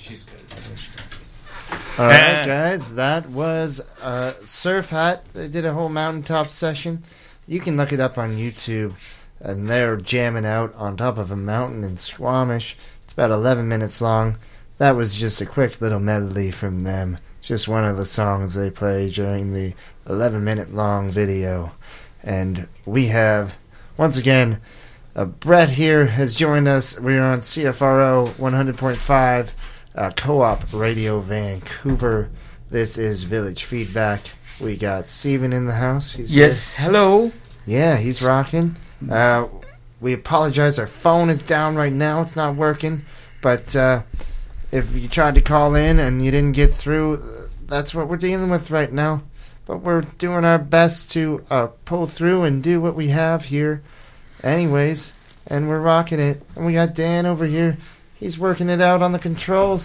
she's good. All right, guys, that was Surf Hat. They did a whole mountaintop session. You can look it up on YouTube, and they're jamming out on top of a mountain in Squamish. It's about 11 minutes long. That was just a quick little medley from them. Just one of the songs they play during the 11-minute long video. And we have, once again, Brett here has joined us. We're on CFRO 100.5, Co-op Radio Vancouver. This is Village Feedback. We got Steven in the house. He's yes, here. Hello. Yeah, he's rocking. We apologize. Our phone is down right now. It's not working. But if you tried to call in and you didn't get through, that's what we're dealing with right now. But we're doing our best to pull through and do what we have here. Anyways, and we're rocking it. And we got Dan over here. He's working it out on the controls.